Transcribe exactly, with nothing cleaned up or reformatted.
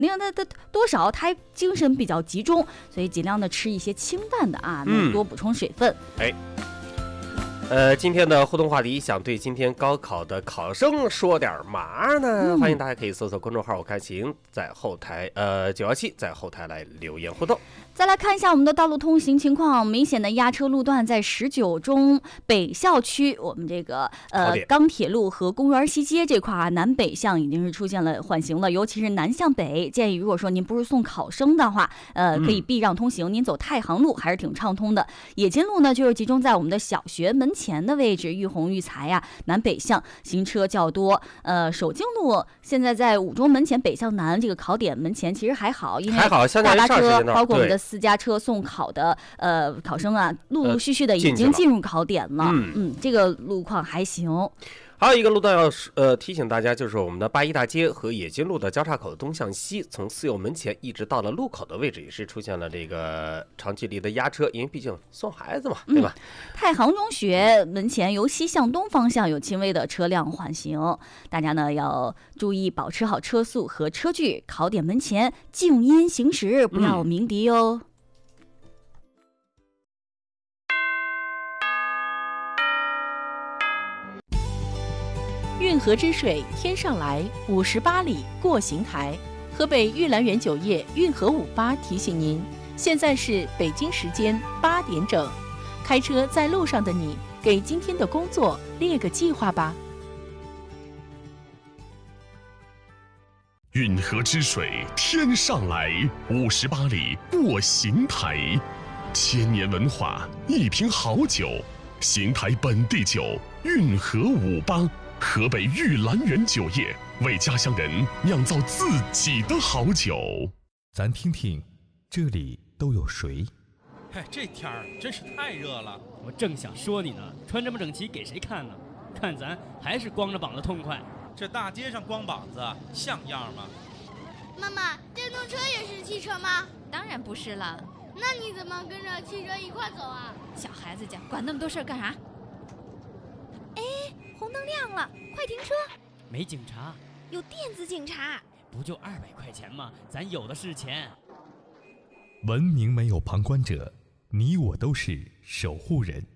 你看他他多少他精神比较集中，所以尽量的吃一些清淡的啊，能多补充水分。 嗯、哎。呃，今天的互动话题，想对今天高考的考生说点嘛呢？嗯、欢迎大家可以搜索公众号“我看行”，在后台呃九一七在后台来留言互动。 再来看一下我们的道路通行情况，明显的压车路段在十九中北校区，我们这个呃钢铁路和公园西街这块啊，南北向已经是出现了缓行了，尤其是南向北，建议如果说您不是送考生的话，呃可以避让通行，嗯、您走太行路还是挺畅通的。冶金路呢，就是集中在我们的小学门前的位置，育红育才呀，南北向行车较多。呃，首经路现在在五中门前北向南这个考点门前其实还好，因为大巴车包括我们的私家车送考的呃考生啊，陆陆续续的已经进入考点了。呃、嗯, 嗯，这个路况还行。 还有一个路段要呃提醒大家，就是我们的八一大街和冶金路的交叉口东向西，从四幼门前一直到了路口的位置，也是出现了这个长距离的压车，因为毕竟送孩子嘛，对吧？ 嗯、太行中学门前由西向东方向有轻微的车辆缓行，大家呢要注意保持好车速和车距，考点门前静音行驶，不要鸣笛哦。嗯运河之水天上来，五十八里过邢台。河北玉兰园酒业运河五八提醒您，现在是北京时间八点整。开车在路上的你，给今天的工作列个计划吧。 运河之水天上来，五十八里过邢台。千年文化，一瓶好酒，邢台本地酒，运河五八。河北玉兰园酒业为家乡人酿造自己的好酒。 咱听听，这里都有谁？ 哎，这天儿真是太热了。 我正想说你呢，穿这么整齐给谁看呢？看咱还是光着膀子痛快。 这大街上光膀子像样吗？ 妈妈，电动车也是汽车吗？ 当然不是了。 那你怎么跟着汽车一块走啊？ 小孩子家管那么多事儿干啥？哎，红灯亮了，快停车！ 没警察， 有电子警察。 不就二百块钱吗？咱有的是钱。 文明没有旁观者，你我都是守护人。